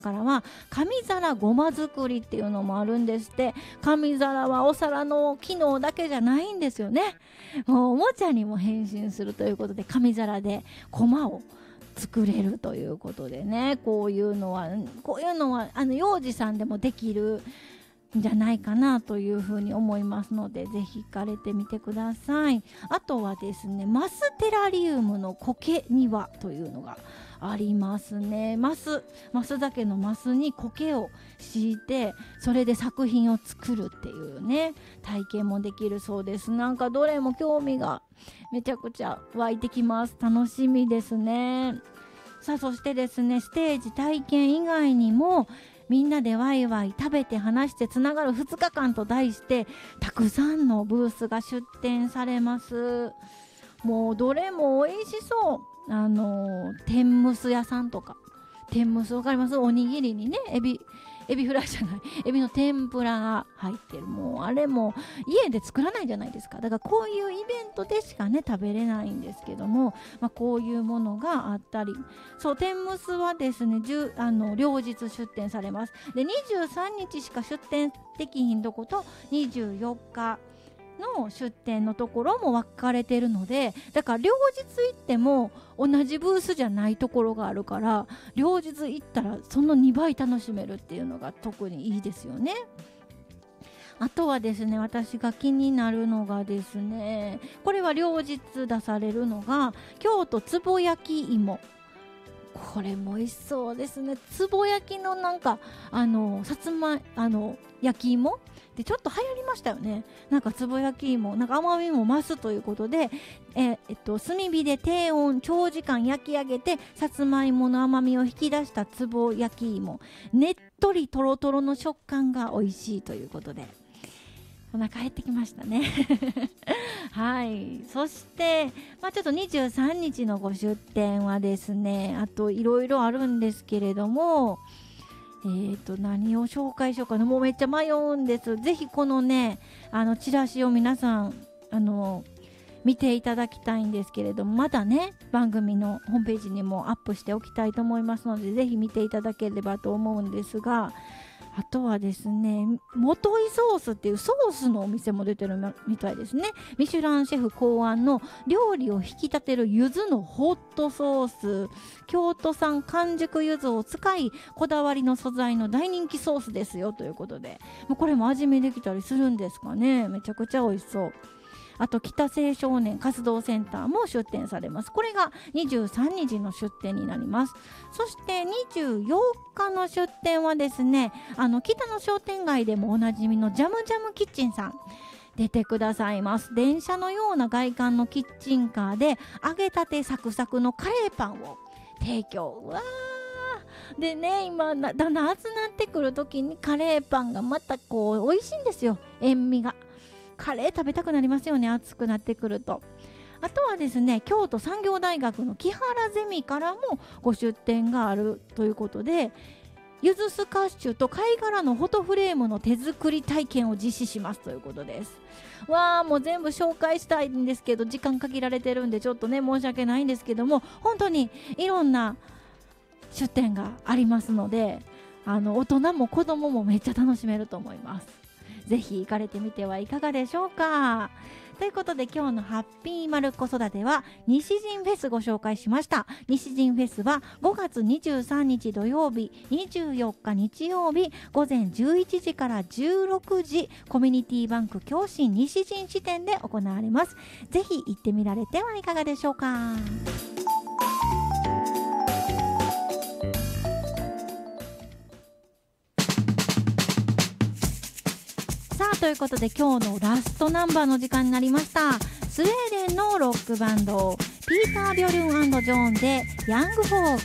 からは紙皿ごま作りっていうのもあるんですって。紙皿はお皿の機能だけじゃないんですよね。もうおもちゃにも変身するということで、紙皿でごまを作れるということでね、こういうのは幼児さんでもできるんじゃないかなというふうに思いますので、ぜひ行かれてみてください。あとはですね、マステラリウムの苔庭というのがありますね。マスだけのマスに苔を敷いて、それで作品を作るっていうね、体験もできるそうです。なんかどれも興味がめちゃくちゃ湧いてきます。楽しみですね。さあ、そしてですね、ステージ体験以外にもみんなでワイワイ食べて話してつながる2日間と題して、たくさんのブースが出展されます。もうどれも美味しそう。天むす屋さんとか、天むすわかります？おにぎりにね、エビフライじゃない、エビの天ぷらが入ってる。もうあれも家で作らないじゃないですか。だからこういうイベントでしかね食べれないんですけども、こういうものがあったり、そう、天むすはですね、両日出店されます。で、23日しか出店できひんとこと24日の出店のところも分かれてるので、だから両日行っても同じブースじゃないところがあるから、両日行ったらその2倍楽しめるっていうのが特にいいですよね。あとはですね、私が気になるのがですね、これは両日出されるのが京都つぼ焼き芋。これも美味しそうですね。つぼ焼きのなんかさつま焼き芋でちょっと流行りましたよね。なんかつぼ焼き芋、なんか甘みも増すということで、炭火で低温長時間焼き上げて、さつまいもの甘みを引き出したつぼ焼き芋、ねっとりとろとろの食感が美味しいということで、お腹減ってきましたねはい。そして、ちょっと23日のご出店はですね、あといろいろあるんですけれども、何を紹介しようかな。もうめっちゃ迷うんです。ぜひこのね、チラシを皆さん見ていただきたいんですけれども、まだね番組のホームページにもアップしておきたいと思いますので、ぜひ見ていただければと思うんですが、あとはですね、元井ソースっていうソースのお店も出てるみたいですね。ミシュランシェフ考案の料理を引き立てる柚子のホットソース、京都産完熟柚子を使い、こだわりの素材の大人気ソースですよということで、もうこれも味見できたりするんですかね。めちゃくちゃ美味しそう。あと北青少年活動センターも出店されます。これが23日の出店になります。そして24日の出店はですね、北の商店街でもおなじみのジャムジャムキッチンさん出てくださいます。電車のような外観のキッチンカーで揚げたてサクサクのカレーパンを提供。うわーでね、今だんだん暑なってくる時にカレーパンがまたこう美味しいんですよ。塩味が、カレー食べたくなりますよね、暑くなってくると。あとはですね、京都産業大学の木原ゼミからもご出展があるということで、ゆずスカッシュと貝殻のフォトフレームの手作り体験を実施しますということです。わあ、もう全部紹介したいんですけど時間限られてるんでちょっとね申し訳ないんですけども、本当にいろんな出展がありますので、大人も子供もめっちゃ楽しめると思います。ぜひ行かれてみてはいかがでしょうか。ということで今日のハッピーまるっこ育ては西陣フェスご紹介しました。西陣フェスは5月23日土曜日、24日日曜日午前11時から16時、コミュニティバンク共振西陣支店で行われます。ぜひ行ってみられてはいかがでしょうか。ということで今日のラストナンバーの時間になりました。スウェーデンのロックバンドピーター・ビョルン&ジョーンでヤングフォーク。